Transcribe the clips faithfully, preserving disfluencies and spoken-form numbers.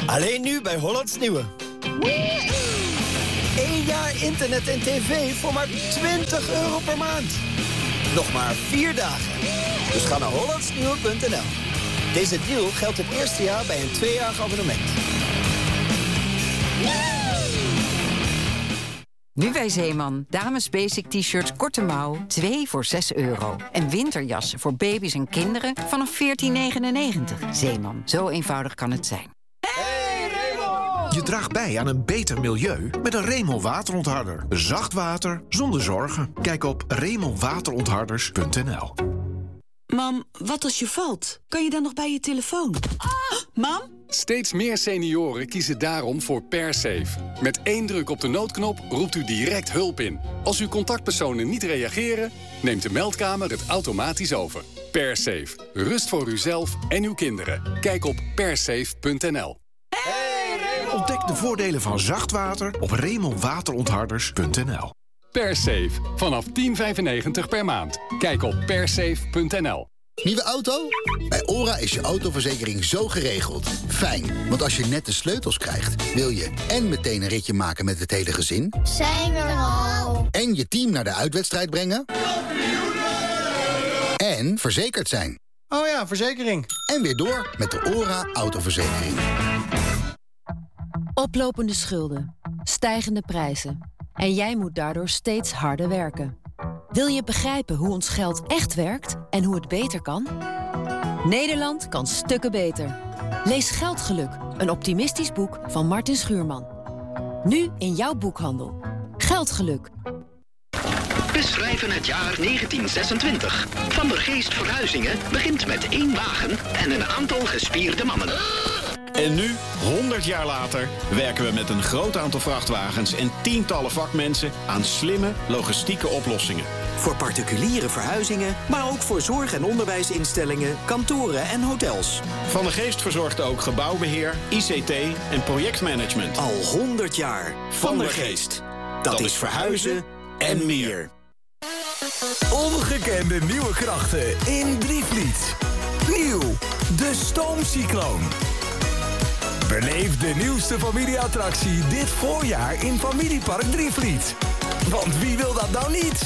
Alleen nu bij Hollands Nieuwe. Eén jaar internet en tv voor maar twintig euro per maand. Nog maar vier dagen. Dus ga naar hollandsnieuwe punt n l. Deze deal geldt het eerste jaar bij een tweejarig abonnement. Nu bij Zeeman. Dames basic t-shirts korte mouw, twee voor zes euro. En winterjassen voor baby's en kinderen vanaf veertien negenennegentig. Zeeman, zo eenvoudig kan het zijn. Je draagt bij aan een beter milieu met een Remel waterontharder. Zacht water zonder zorgen. Kijk op remel waterontharders punt n l. Mam, wat als je valt? Kan je dan nog bij je telefoon? Ah! Mam? Steeds meer senioren kiezen daarom voor PerSafe. Met één druk op de noodknop roept u direct hulp in. Als uw contactpersonen niet reageren, neemt de meldkamer het automatisch over. PerSafe. Rust voor uzelf en uw kinderen. Kijk op persafe punt n l. Ontdek de voordelen van zacht water op remel waterontharders punt n l. PerSafe. Vanaf tien vijfennegentig per maand. Kijk op persafe punt n l. Nieuwe auto? Bij ORA is je autoverzekering zo geregeld. Fijn, want als je net de sleutels krijgt, wil je en meteen een ritje maken met het hele gezin. Zijn we er al? En je team naar de uitwedstrijd brengen. En verzekerd zijn. Oh ja, verzekering. En weer door met de ORA autoverzekering. Oplopende schulden, stijgende prijzen. En jij moet daardoor steeds harder werken. Wil je begrijpen hoe ons geld echt werkt en hoe het beter kan? Nederland kan stukken beter. Lees Geldgeluk, een optimistisch boek van Martin Schuurman. Nu in jouw boekhandel. Geldgeluk. We schrijven het jaar negentien zesentwintig. Van der Geest Verhuizingen begint met één wagen en een aantal gespierde mannen. En nu, honderd jaar later, werken we met een groot aantal vrachtwagens en tientallen vakmensen aan slimme logistieke oplossingen. Voor particuliere verhuizingen, maar ook voor zorg- en onderwijsinstellingen, kantoren en hotels. Van der Geest verzorgt ook gebouwbeheer, I C T en projectmanagement. Al honderd jaar. Van der Geest. Dat is verhuizen en meer. Ongekende nieuwe krachten in Drievliet. Nieuw, de Stoomcycloon. Beleef de nieuwste familieattractie dit voorjaar in Familiepark Drievliet. Want wie wil dat nou niet?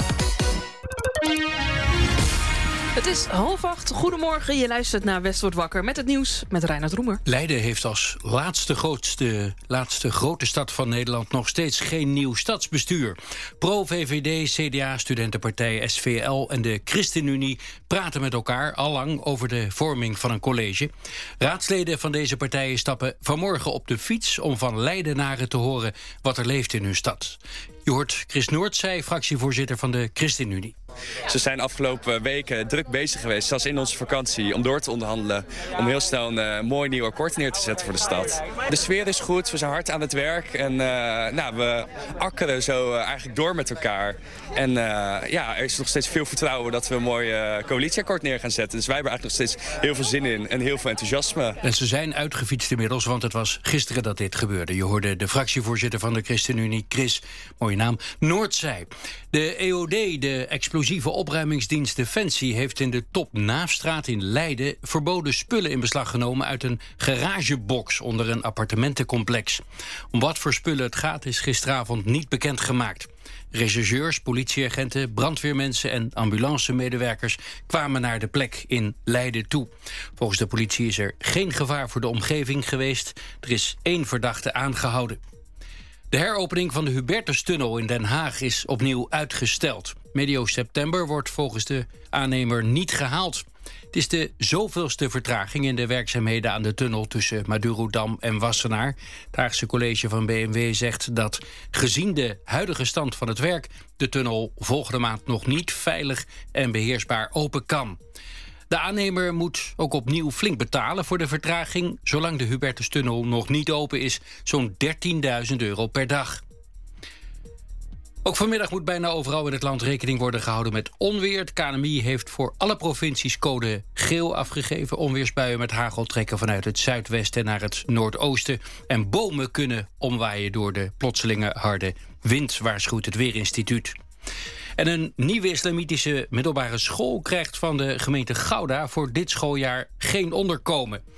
Het is half acht. Goedemorgen, je luistert naar West wordt wakker met het nieuws met Reinhard Roemer. Leiden heeft als laatste, grootste, laatste grote stad van Nederland nog steeds geen nieuw stadsbestuur. Pro-V V D, C D A, Studentenpartij, S V L en de ChristenUnie praten met elkaar allang over de vorming van een college. Raadsleden van deze partijen stappen vanmorgen op de fiets om van Leidenaren te horen wat er leeft in hun stad. Je hoort Chris Noordzij, fractievoorzitter van de ChristenUnie. Ze zijn afgelopen weken druk bezig geweest, zelfs in onze vakantie, om door te onderhandelen. Om heel snel een uh, mooi nieuw akkoord neer te zetten voor de stad. De sfeer is goed, we zijn hard aan het werk en uh, nou, we akkeren zo uh, eigenlijk door met elkaar. En uh, ja, er is nog steeds veel vertrouwen dat we een mooi uh, coalitieakkoord neer gaan zetten. Dus wij hebben eigenlijk nog steeds heel veel zin in en heel veel enthousiasme. En ze zijn uitgefietst inmiddels, want het was gisteren dat dit gebeurde. Je hoorde de fractievoorzitter van de ChristenUnie, Chris, mooie naam, Noordzij. De E O D, de explosieve opruimingsdienst Defensie, heeft in de Top Naafstraat in Leiden verboden spullen in beslag genomen uit een garagebox onder een appartementencomplex. Om wat voor spullen het gaat is gisteravond niet bekendgemaakt. Rechercheurs, politieagenten, brandweermensen en ambulancemedewerkers kwamen naar de plek in Leiden toe. Volgens de politie is er geen gevaar voor de omgeving geweest. Er is één verdachte aangehouden. De heropening van de Hubertustunnel in Den Haag is opnieuw uitgesteld. Medio september wordt volgens de aannemer niet gehaald. Het is de zoveelste vertraging in de werkzaamheden aan de tunnel tussen Madurodam en Wassenaar. Het Haagse college van B M W zegt dat gezien de huidige stand van het werk de tunnel volgende maand nog niet veilig en beheersbaar open kan. De aannemer moet ook opnieuw flink betalen voor de vertraging. Zolang de Hubertustunnel nog niet open is, zo'n dertienduizend euro per dag. Ook vanmiddag moet bijna overal in het land rekening worden gehouden met onweer. Het K N M I heeft voor alle provincies code geel afgegeven. Onweersbuien met hagel trekken vanuit het zuidwesten naar het noordoosten. En bomen kunnen omwaaien door de plotselinge harde wind, waarschuwt het Weerinstituut. En een nieuwe islamitische middelbare school krijgt van de gemeente Gouda voor dit schooljaar geen onderkomen.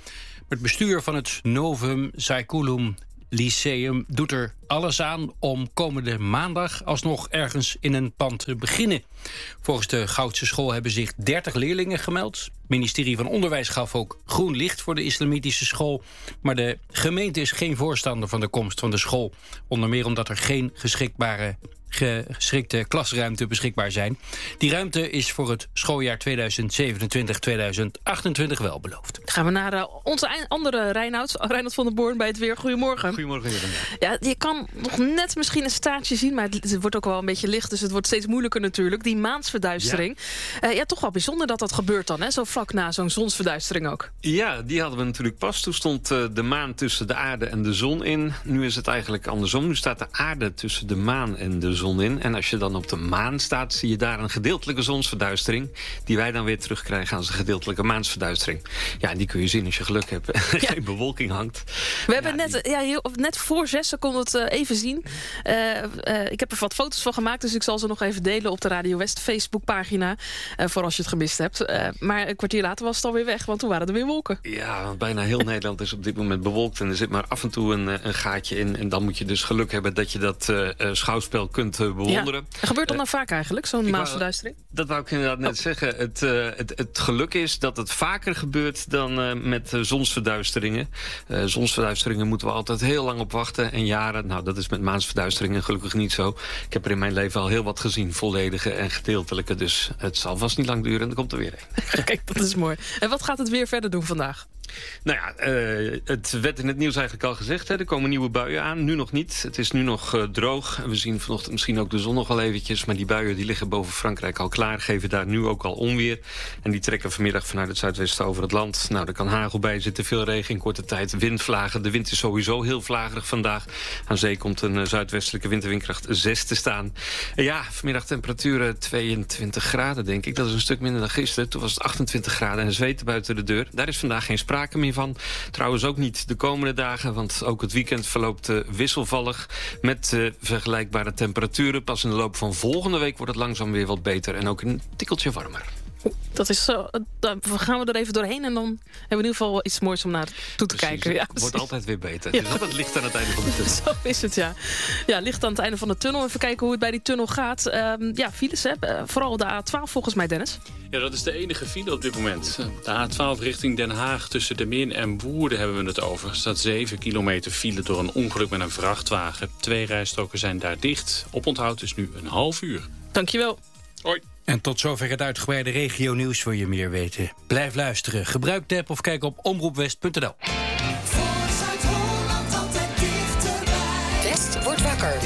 Het bestuur van het Novum Saeculum Lyceum doet er alles aan om komende maandag alsnog ergens in een pand te beginnen. Volgens de Goudse School hebben zich dertig leerlingen gemeld. Het ministerie van Onderwijs gaf ook groen licht voor de islamitische school. Maar de gemeente is geen voorstander van de komst van de school. Onder meer omdat er geen geschikbare geschikte klasruimte beschikbaar zijn. Die ruimte is voor het schooljaar tweeduizend zevenentwintig tweeduizend achtentwintig wel beloofd. Gaan we naar uh, onze andere Reinoud, Reinoud van der Born bij het weer. Goedemorgen. Goedemorgen. Ja, je kan nog net misschien een staartje zien, maar het, het wordt ook wel een beetje licht, dus het wordt steeds moeilijker natuurlijk. Die maansverduistering. Ja, uh, ja toch wel bijzonder dat dat gebeurt dan, hè? Zo vlak na zo'n zonsverduistering ook. Ja, die hadden we natuurlijk pas. Toen stond uh, de maan tussen de aarde en de zon in. Nu is het eigenlijk andersom. Nu staat de aarde tussen de maan en de zon in. En als je dan op de maan staat, zie je daar een gedeeltelijke zonsverduistering, die wij dan weer terugkrijgen als een gedeeltelijke maansverduistering. Ja, en die kun je zien als je geluk hebt en ja. geen bewolking hangt. We hebben ja, net, die... ja, heel, net voor zessen kon het uh, even zien. Uh, uh, ik heb er wat foto's van gemaakt, dus ik zal ze nog even delen op de Radio West Facebookpagina. Uh, voor als je het gemist hebt. Uh, maar een kwartier later was het alweer weg, want toen waren er weer wolken. Ja, want bijna heel Nederland is op dit moment bewolkt en er zit maar af en toe een, een gaatje in. En dan moet je dus geluk hebben dat je dat uh, schouwspel kunt uh, bewonderen. Ja. Gebeurt dat nou vaak eigenlijk, zo'n maansverduistering? Dat wou ik inderdaad net oh. zeggen. Het, uh, het, het geluk is dat het vaker gebeurt dan uh, met uh, zonsverduisteringen. Uh, zonsverduisteringen moeten we altijd heel lang op wachten en jaren. Nou, dat is met maansverduisteringen gelukkig niet zo. Ik heb er in mijn leven al heel wat gezien, volledige en gedeeltelijke. Dus het zal vast niet lang duren en dan komt er weer een. Kijk, dat is mooi. En wat gaat het weer verder doen vandaag? Nou ja, uh, het werd in het nieuws eigenlijk al gezegd. Hè. Er komen nieuwe buien aan. Nu nog niet. Het is nu nog uh, droog. We zien vanochtend misschien ook de zon nog wel eventjes. Maar die buien die liggen boven Frankrijk al klaar. Geven daar nu ook al onweer. En die trekken vanmiddag vanuit het zuidwesten over het land. Nou, er kan hagel bij zitten. Veel regen in korte tijd. Windvlagen. De wind is sowieso heel vlagerig vandaag. Aan zee komt een uh, zuidwestelijke wind, windkracht zes te staan. En ja, vanmiddag temperaturen tweeëntwintig graden, denk ik. Dat is een stuk minder dan gisteren. Toen was het achtentwintig graden en zweten buiten de deur. Daar is vandaag geen sprake meer van. Trouwens ook niet de komende dagen, want ook het weekend verloopt uh, wisselvallig met uh, vergelijkbare temperaturen. Pas in de loop van volgende week wordt het langzaam weer wat beter en ook een tikkeltje warmer. Dat is zo. Dan gaan we er even doorheen en dan hebben we in ieder geval iets moois om naar toe te precies, kijken. Ja, het wordt altijd weer beter. Ja. Het is altijd licht aan het einde van de tunnel. Zo is het, ja. Ja, licht aan het einde van de tunnel. Even kijken hoe het bij die tunnel gaat. Um, ja, files, hè? Vooral de A twaalf volgens mij, Dennis. Ja, dat is de enige file op dit moment. De A twaalf richting Den Haag tussen De Meern en Woerden hebben we het over. Er staat zeven kilometer file door een ongeluk met een vrachtwagen. Twee rijstroken zijn daar dicht. Oponthoud is nu een half uur. Dankjewel. Hoi. En tot zover het uitgebreide regio-nieuws. Wil je meer weten? Blijf luisteren. Gebruik de app of kijk op omroepwest punt n l. West wordt wakker.